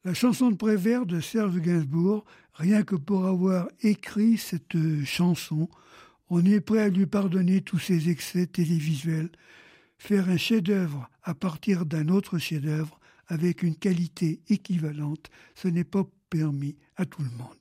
La chanson de Prévert de Serge Gainsbourg, rien que pour avoir écrit cette chanson, on est prêt à lui pardonner tous ses excès télévisuels. Faire un chef-d'œuvre à partir d'un autre chef-d'œuvre avec une qualité équivalente, ce n'est pas permis à tout le monde.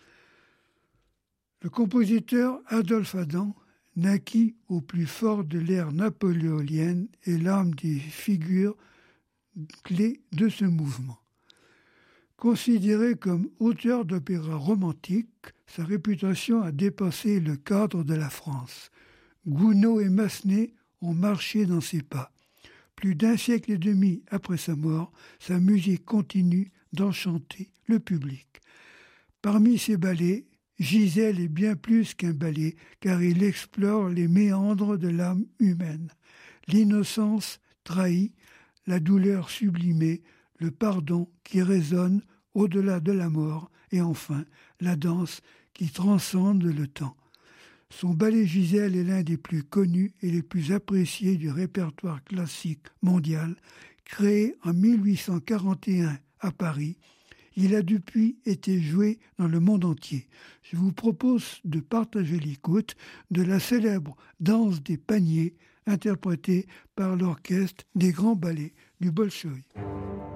Le compositeur Adolphe Adam naquit au plus fort de l'ère napoléonienne et l'âme des figures clés de ce mouvement. Considéré comme auteur d'opéra romantique, sa réputation a dépassé le cadre de la France. Gounod et Massenet ont marché dans ses pas. Plus d'un siècle et demi après sa mort, sa musique continue d'enchanter le public. Parmi ses ballets, Gisèle est bien plus qu'un ballet, car il explore les méandres de l'âme humaine, l'innocence trahie, la douleur sublimée, le pardon qui résonne au-delà de la mort, et enfin la danse qui transcende le temps. Son ballet Gisèle est l'un des plus connus et les plus appréciés du répertoire classique mondial, créé en 1841 à Paris. Il a depuis été joué dans le monde entier. Je vous propose de partager l'écoute de la célèbre Danse des paniers, interprétée par l'orchestre des grands ballets du Bolchoï.